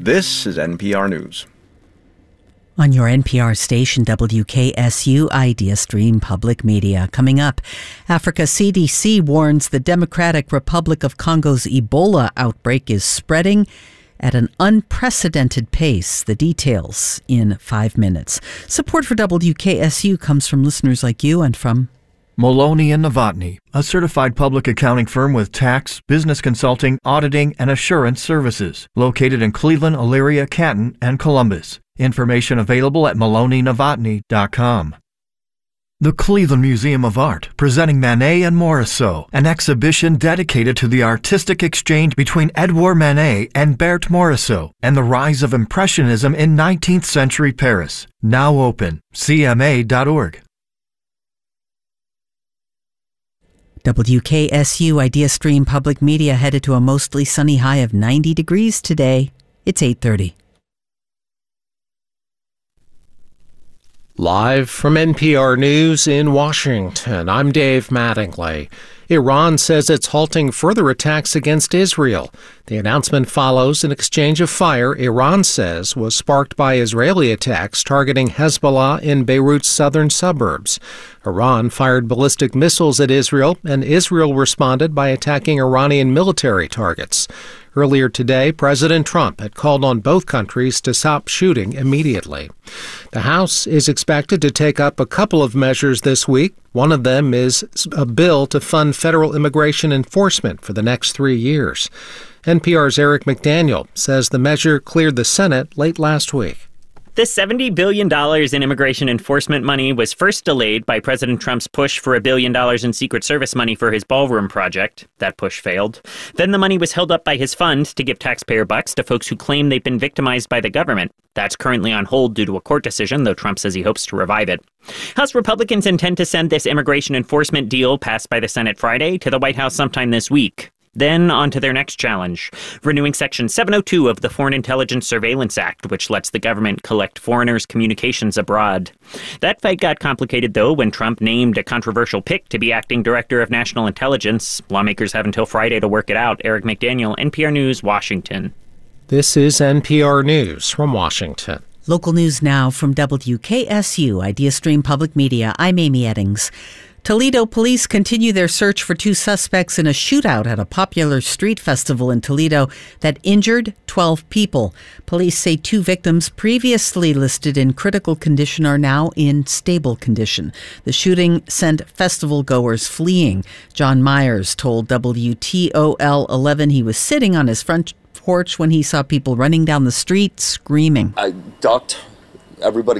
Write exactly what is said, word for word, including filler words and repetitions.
This is N P R News. On your N P R station, W K S U Idea Stream Public Media. Coming up, Africa C D C warns the Democratic Republic of Congo's Ebola outbreak is spreading at an unprecedented pace. The details in five minutes. Support for W K S U comes from listeners like you and from Maloney and Novotny, a certified public accounting firm with tax, business consulting, auditing, and assurance services, located in Cleveland, Elyria, Canton, and Columbus. Information available at maloney novotny dot com. The Cleveland Museum of Art, presenting Manet and Morisot, an exhibition dedicated to the artistic exchange between Edouard Manet and Berthe Morisot, and the rise of Impressionism in nineteenth century Paris. Now open. C M A dot org. W K S U Idea Stream Public Media headed to a mostly sunny high of ninety degrees today. It's eight thirty. Live from N P R News in Washington, I'm Dave Mattingly. Iran says it's halting further attacks against Israel. The announcement follows an exchange of fire Iran says was sparked by Israeli attacks targeting Hezbollah in Beirut's southern suburbs. Iran fired ballistic missiles at Israel, and Israel responded by attacking Iranian military targets. Earlier today, President Trump had called on both countries to stop shooting immediately. The House is expected to take up a couple of measures this week. One of them is a bill to fund federal immigration enforcement for the next three years. N P R's Eric McDaniel says the measure cleared the Senate late last week. The seventy billion dollars in immigration enforcement money was first delayed by President Trump's push for a billion dollars in Secret Service money for his ballroom project. That push failed. Then the money was held up by his fund to give taxpayer bucks to folks who claim they've been victimized by the government. That's currently on hold due to a court decision, though Trump says he hopes to revive it. House Republicans intend to send this immigration enforcement deal passed by the Senate Friday to the White House sometime this week. Then on to their next challenge, renewing Section seven oh two of the Foreign Intelligence Surveillance Act, which lets the government collect foreigners' communications abroad. That fight got complicated, though, when Trump named a controversial pick to be acting director of national intelligence. Lawmakers have until Friday to work it out. Eric McDaniel, N P R News, Washington. This is N P R News from Washington. Local news now from W K S U Idea Stream Public Media. I'm Amy Eddings. Toledo police continue their search for two suspects in a shootout at a popular street festival in Toledo that injured twelve people. Police say two victims previously listed in critical condition are now in stable condition. The shooting sent festival goers fleeing. John Myers told W T O L eleven he was sitting on his front porch when he saw people running down the street screaming. I ducked. Everybody